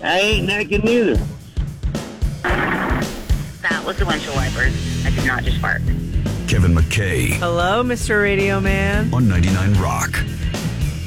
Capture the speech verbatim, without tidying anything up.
I ain't naked neither. That was the windshield wipers. I did not just fart. Kevin McKay Hello, Mister Radio Man. on ninety-nine Rock.